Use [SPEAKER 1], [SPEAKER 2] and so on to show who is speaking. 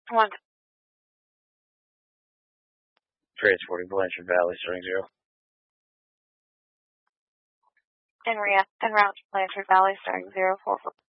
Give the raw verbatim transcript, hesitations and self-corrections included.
[SPEAKER 1] One.
[SPEAKER 2] Transporting Blanchard Valley, starting zero.
[SPEAKER 1] En, rea- en route to Blanchard Valley, starting zero four four.